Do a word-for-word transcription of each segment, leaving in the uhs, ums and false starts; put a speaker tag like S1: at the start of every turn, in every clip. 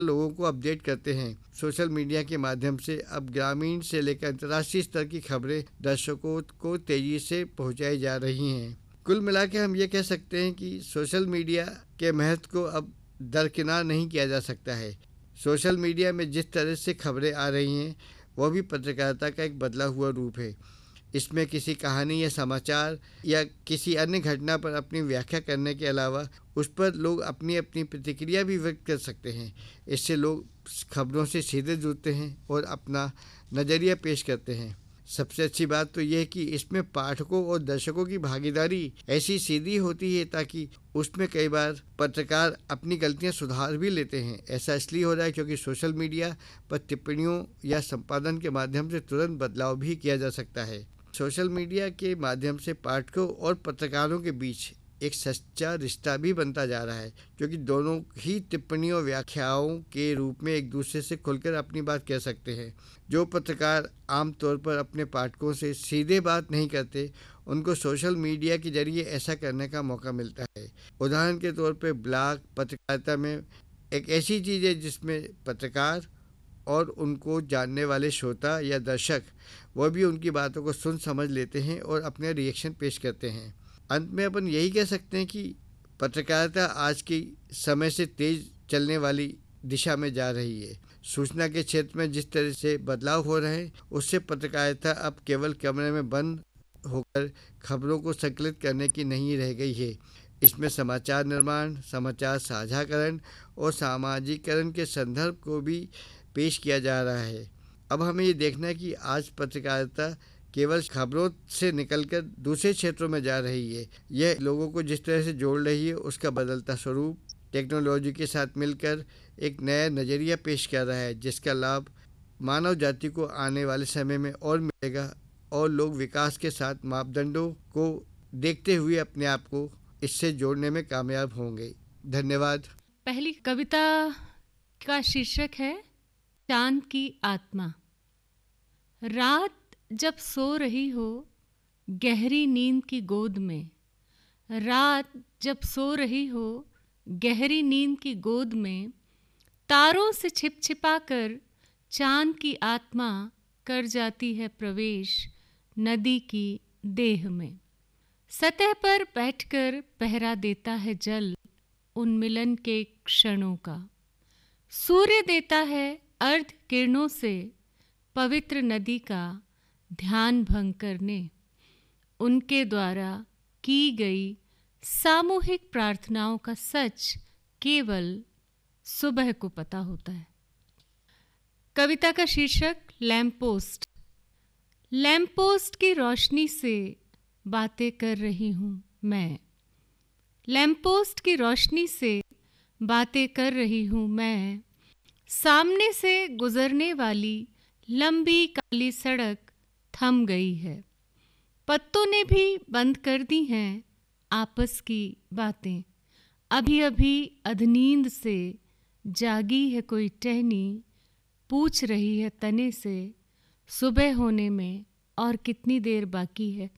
S1: लोगों को अपडेट करते हैं। सोशल मीडिया के माध्यम से अब ग्रामीण से लेकर अंतर्राष्ट्रीय स्तर की खबरें दर्शकों को तेजी से पहुंचाई जा रही हैं। कुल मिला के हम ये कह सकते हैं कि सोशल मीडिया के महत्व को अब दरकिनार नहीं किया जा सकता है। सोशल मीडिया में जिस तरह से खबरें आ रही हैं वह भी पत्रकारिता का एक बदला हुआ रूप है। इसमें किसी कहानी या समाचार या किसी अन्य घटना पर अपनी व्याख्या करने के अलावा उस पर लोग अपनी अपनी प्रतिक्रिया भी व्यक्त कर सकते हैं। इससे लोग खबरों से सीधे जुड़ते हैं और अपना नज़रिया पेश करते हैं। सबसे अच्छी बात तो यह है कि इसमें पाठकों और दर्शकों की भागीदारी ऐसी सीधी होती है ताकि उसमें कई बार पत्रकार अपनी गलतियां सुधार भी लेते हैं। ऐसा इसलिए हो रहा है क्योंकि सोशल मीडिया पर टिप्पणियों या संपादन के माध्यम से तुरंत बदलाव भी किया जा सकता है। सोशल मीडिया के माध्यम से पाठकों और पत्रकारों के बीच एक सच्चा रिश्ता भी बनता जा रहा है, क्योंकि दोनों ही टिप्पणियों और व्याख्याओं के रूप में एक दूसरे से खुलकर अपनी बात कह सकते हैं। जो पत्रकार आमतौर पर अपने पाठकों से सीधे बात नहीं करते, उनको सोशल मीडिया के जरिए ऐसा करने का मौका मिलता है। उदाहरण के तौर पर ब्लॉग पत्रकारिता में एक ऐसी चीज़ है जिसमें पत्रकार और उनको जानने वाले श्रोता या दर्शक वह भी उनकी बातों को सुन समझ लेते हैं और अपने रिएक्शन पेश करते हैं। अंत में अपन यही कह सकते हैं कि पत्रकारिता आज के समय से तेज चलने वाली दिशा में जा रही है। सूचना के क्षेत्र में जिस तरह से बदलाव हो रहे हैं उससे पत्रकारिता अब केवल कमरे में बंद होकर खबरों को संकलित करने की नहीं रह गई है। इसमें समाचार निर्माण, समाचार साझाकरण और सामाजिकरण के संदर्भ को भी पेश किया जा रहा है। अब हमें ये देखना है कि आज पत्रकारिता केवल खबरों से निकलकर दूसरे क्षेत्रों में जा रही है। यह लोगों को जिस तरह से जोड़ रही है उसका बदलता स्वरूप टेक्नोलॉजी के साथ मिलकर एक नया नज़रिया पेश कर रहा है, जिसका लाभ मानव जाति को आने वाले समय में और मिलेगा और लोग विकास के साथ मापदंडों को देखते हुए अपने आप को इससे जोड़ने में कामयाब होंगे। धन्यवाद।
S2: पहली कविता का शीर्षक है चांद की आत्मा। रात जब सो रही हो गहरी नींद की गोद में, रात जब सो रही हो गहरी नींद की गोद में, तारों से छिप छिपा कर चांद की आत्मा कर जाती है प्रवेश नदी की देह में। सतह पर बैठकर पहरा देता है जल उन मिलन के क्षणों का। सूर्य देता है अर्ध किरणों से पवित्र नदी का ध्यान भंग करने। उनके द्वारा की गई सामूहिक प्रार्थनाओं का सच केवल सुबह को पता होता है। कविता का शीर्षक लैम्पपोस्ट। लैम्पपोस्ट की रोशनी से बातें कर रही हूँ मैं, लैम्पपोस्ट की रोशनी से बातें कर रही हूँ मैं। सामने से गुजरने वाली लंबी काली सड़क थम गई है। पत्तों ने भी बंद कर दी हैं आपस की बातें। अभी अभी अधनींद से जागी है कोई टहनी, पूछ रही है तने से सुबह होने में और कितनी देर बाकी है।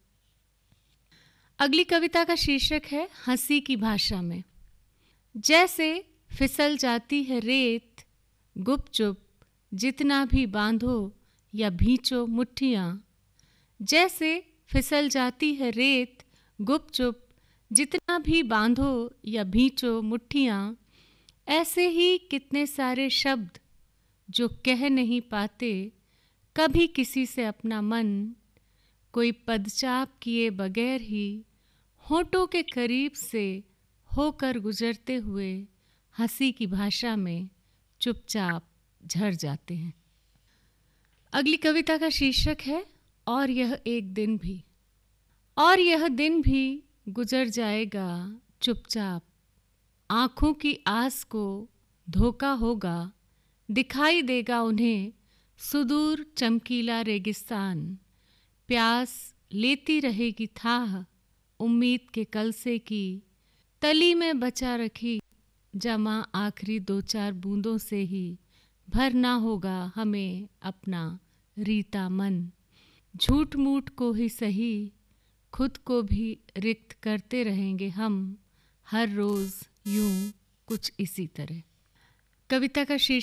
S2: अगली कविता का शीर्षक है हंसी की भाषा में। जैसे फिसल जाती है रेत गुपचुप जितना भी बांधो या भींचो मुट्ठियाँ, जैसे फिसल जाती है रेत गुपचुप जितना भी बांधो या भींचो मुट्ठियाँ, ऐसे ही कितने सारे शब्द जो कह नहीं पाते कभी किसी से अपना मन, कोई पदचाप किए बगैर ही होठों के करीब से होकर गुजरते हुए हंसी की भाषा में चुपचाप झड़ जाते हैं। अगली कविता का शीर्षक है और यह एक दिन भी। और यह दिन भी गुजर जाएगा चुपचाप, आँखों की आस को धोखा होगा, दिखाई देगा उन्हें सुदूर चमकीला रेगिस्तान। प्यास लेती रहेगी थाह उम्मीद के कलसे की, तली में बचा रखी जमा आखिरी दो चार बूंदों से ही भरना होगा हमें अपना रीता मन। झूठ मूठ को ही सही खुद को भी रिक्त करते रहेंगे हम हर रोज़ यूं कुछ इसी तरह। कविता का शीर्षक